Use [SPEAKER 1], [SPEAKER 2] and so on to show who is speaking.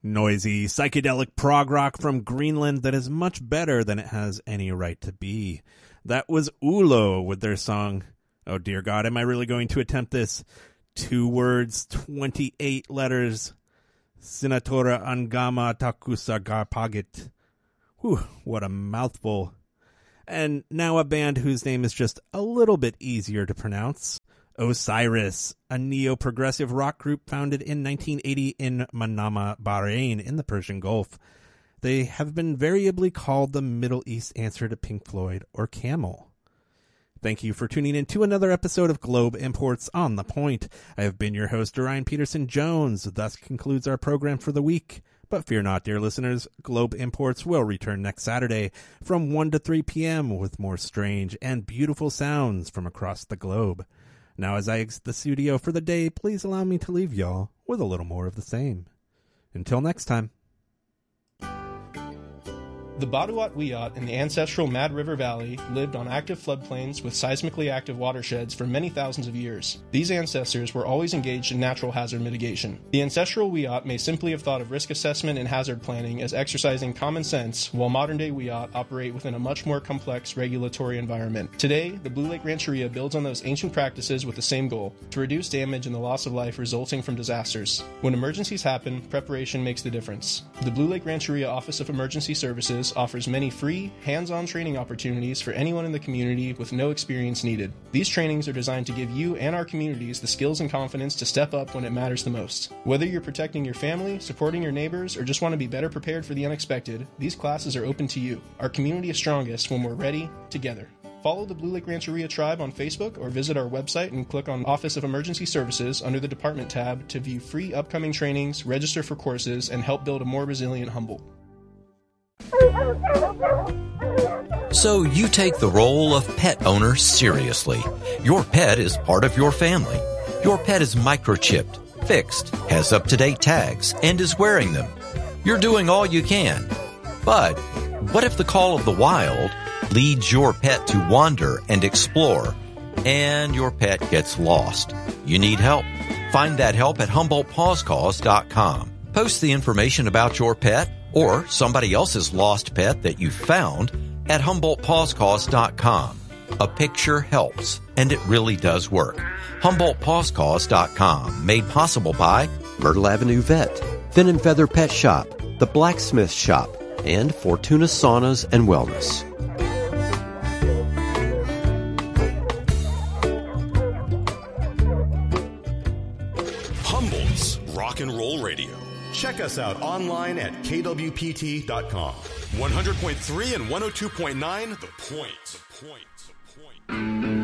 [SPEAKER 1] Noisy, psychedelic prog rock from Greenland that is much better than it has any right to be. That was Ulo with their song, oh dear God, am I really going to attempt this? 2 words, 28 letters, Sinatora Angama Takusagapagit. Whew, what a mouthful. And now a band whose name is just a little bit easier to pronounce. Osiris, a neo-progressive rock group founded in 1980 in Manama, Bahrain, in the Persian Gulf. They have been variably called the Middle East answer to Pink Floyd or Camel. Thank you for tuning in to another episode of Globe Imports on the Point. I have been your host, Orion Peterson Jones. Thus concludes our program for the week. But fear not, dear listeners, Globe Imports will return next Saturday from 1 to 3 p.m. with more strange and beautiful sounds from across the globe. Now, as I exit the studio for the day, please allow me to leave y'all with a little more of the same. Until next time.
[SPEAKER 2] The Baduat Wiyot in the ancestral Mad River Valley lived on active floodplains with seismically active watersheds for many thousands of years. These ancestors were always engaged in natural hazard mitigation. The ancestral Wiyot may simply have thought of risk assessment and hazard planning as exercising common sense, while modern-day Wiyot operate within a much more complex regulatory environment. Today, the Blue Lake Rancheria builds on those ancient practices with the same goal, to reduce damage and the loss of life resulting from disasters. When emergencies happen, preparation makes the difference. The Blue Lake Rancheria Office of Emergency Services offers many free, hands-on training opportunities for anyone in the community with no experience needed. These trainings are designed to give you and our communities the skills and confidence to step up when it matters the most. Whether you're protecting your family, supporting your neighbors, or just want to be better prepared for the unexpected, these classes are open to you. Our community is strongest when we're ready, together. Follow the Blue Lake Rancheria Tribe on Facebook or visit our website and click on Office of Emergency Services under the Department tab to view free upcoming trainings, register for courses, and help build a more resilient Humboldt.
[SPEAKER 3] So you take the role of pet owner seriously. Your pet is part of your family. Your pet is microchipped, fixed, has up-to-date tags, and is wearing them. You're doing all you can. But what if the call of the wild leads your pet to wander and explore, and your pet gets lost? You need help. Find that help at HumboldtPawsCause.com. Post the information about your pet or somebody else's lost pet that you found at HumboldtPawsCause.com. A picture helps, and it really does work. HumboldtPawsCause.com, made possible by
[SPEAKER 4] Myrtle Avenue Vet, Fin and Feather Pet Shop, The Blacksmith Shop, and Fortuna Saunas and Wellness.
[SPEAKER 5] Humboldt's Rock and Roll Radio. Check us out online at kwpt.com. 100.3 and 102.9, The Point.